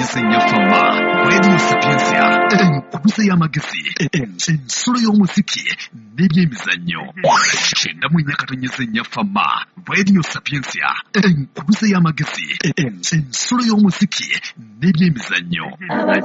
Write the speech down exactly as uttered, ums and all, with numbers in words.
nyizenya fama Radio Sapiensia enkubuse y'amagezi ensolo y'omuziki n'ebyemizannyo kyenda mu nnya katonyezenya fama Radio Sapiensia enkubuse y'amagezi ensolo y'omuziki n'ebyemizannyo